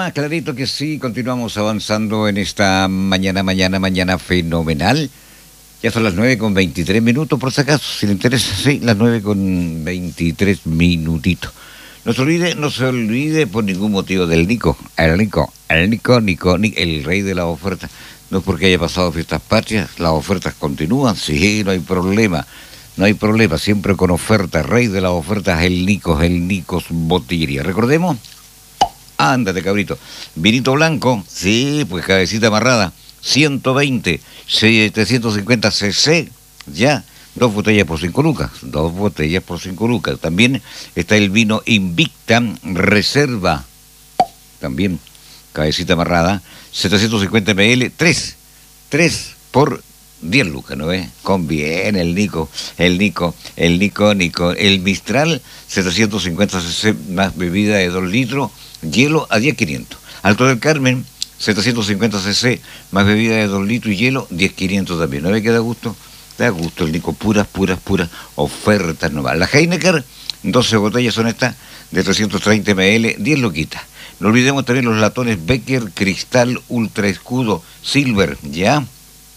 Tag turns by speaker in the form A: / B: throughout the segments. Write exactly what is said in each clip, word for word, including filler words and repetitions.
A: más, clarito que sí. Continuamos avanzando en esta mañana, mañana, mañana fenomenal. Ya son las nueve con veintitrés minutos, por si acaso, si le interesa, sí, las nueve con veintitrés minutitos. No se olvide, no se olvide por ningún motivo del Nico, el Nico, el Nico, Nico, Nico, el rey de las ofertas. No es porque haya pasado fiestas patrias, las ofertas continúan, sí, no hay problema. No hay problema, siempre con ofertas, rey de las ofertas, el Nico, el Nicos Botillería. Recordemos, ándate cabrito, vinito blanco, sí, pues cabecita amarrada, ciento veinte, setecientos cincuenta cc, ya, dos botellas por cinco lucas, dos botellas por cinco lucas. También está el vino Invicta Reserva, también cabecita amarrada, setecientos cincuenta mililitros, tres, tres por diez lucas, ¿no ves? Conviene el Nico, el Nico, el Nico, Nico, el Mistral, setecientos cincuenta cc más bebida de dos litros, hielo a diez mil quinientos. Alto del Carmen, setecientos cincuenta cc más bebida de dos litros y hielo, diez mil quinientos también. ¿No ve que da gusto? Da gusto el Nico, puras, puras, puras ofertas nuevas. La Heineken, doce botellas son estas, de trescientos treinta mililitros, diez loquitas. No olvidemos también los latones Becker Cristal Ultra Escudo Silver, ¿ya?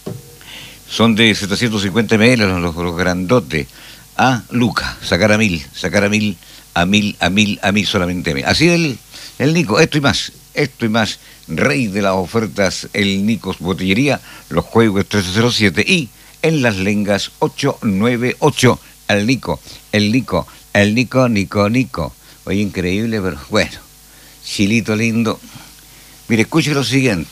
A: Son de setecientos cincuenta mililitros los, los grandotes. A Luca, sacar a mil, sacar a mil, a mil, a mil, a mil solamente a mil. Así el, el Nico, esto y más, esto y más, rey de las ofertas, el Nicos Botillería, los juegos trece cero siete y en Las Lengas ocho nueve ocho, el Nico, el Nico, el Nico, Nico, Nico. Oye, increíble, pero bueno, chilito lindo. Mire, escuche lo siguiente,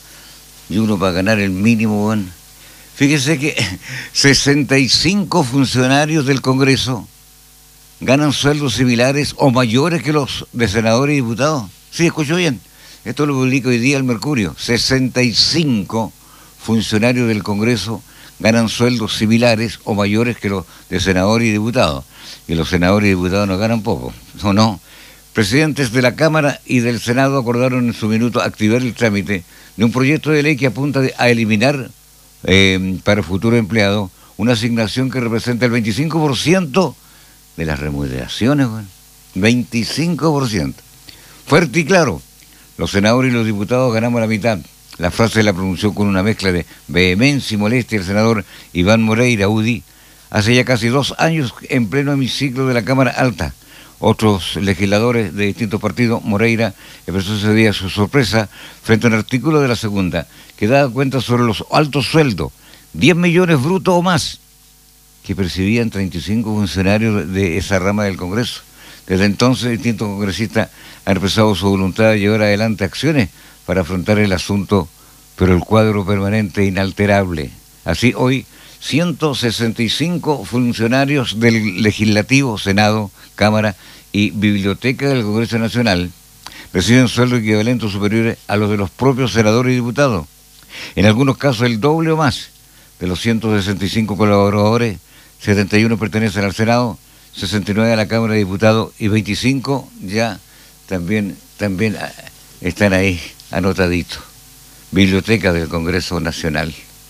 A: y uno para ganar el mínimo, bueno, fíjese que sesenta y cinco funcionarios del Congreso ganan sueldos similares o mayores que los de senadores y diputados. Sí, escucho bien. Esto lo publica hoy día el Mercurio. sesenta y cinco funcionarios del Congreso ganan sueldos similares o mayores que los de senadores y diputados. Y los senadores y diputados no ganan poco. No, no. Presidentes de la Cámara y del Senado acordaron en su minuto activar el trámite de un proyecto de ley que apunta a eliminar Eh, para el futuro empleado, una asignación que representa el veinticinco por ciento de las remuneraciones, bueno, veinticinco por ciento. Fuerte y claro, los senadores y los diputados ganamos la mitad. La frase la pronunció con una mezcla de vehemencia y molestia el senador Iván Moreira, U D I, hace ya casi dos años en pleno hemiciclo de la Cámara Alta. Otros legisladores de distintos partidos, Moreira expresó ese día su sorpresa frente a un artículo de la segunda que daba cuenta sobre los altos sueldos, diez millones brutos o más, que percibían treinta y cinco funcionarios de esa rama del Congreso. Desde entonces, distintos congresistas han expresado su voluntad de llevar adelante acciones para afrontar el asunto, pero el cuadro permanente e inalterable. Así, hoy, ciento sesenta y cinco funcionarios del Legislativo, Senado, Cámara y Biblioteca del Congreso Nacional reciben sueldos equivalentes o superiores a los de los propios senadores y diputados. En algunos casos el doble o más. De los ciento sesenta y cinco colaboradores, setenta y uno pertenecen al Senado, sesenta y nueve a la Cámara de Diputados y veinticinco ya también, también están ahí anotaditos. Biblioteca del Congreso Nacional.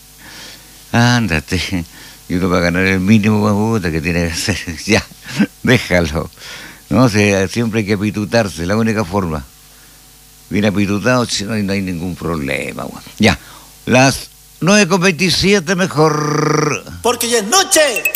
A: Ándate, y uno va a ganar el mínimo, puta, que tiene que hacer, ya, déjalo. No, o sea, siempre hay que apitutarse, la única forma. Bien apitutado, no hay, no hay ningún problema, bueno. Ya, las nueve con veintisiete mejor.
B: Porque ya es noche.